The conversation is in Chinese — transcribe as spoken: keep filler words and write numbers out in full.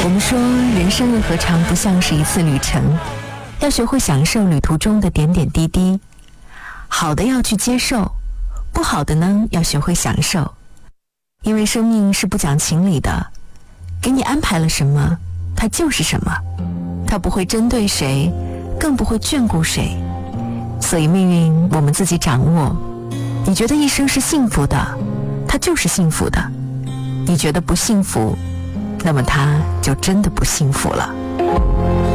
我们说人生又何尝不像是一次旅程，要学会享受旅途中的点点滴滴，好的要去接受，不好的呢要学会享受。因为生命是不讲情理的，给你安排了什么它就是什么，它不会针对谁，更不会眷顾谁，所以命运我们自己掌握。你觉得一生是幸福的，它就是幸福的；你觉得不幸福，那么它就真的不幸福了。